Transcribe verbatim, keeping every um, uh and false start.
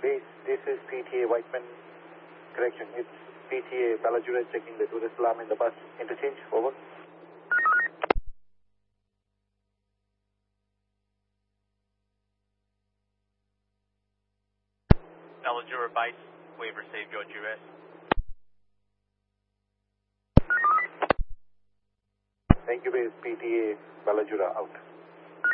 Base, this is P T A Whiteman. Correction, it's P T A Ballajura checking the tourist alarm in the bus. Interchange, over. Ballajura base, we've received your duress. Thank you, base, P T A Ballajura out.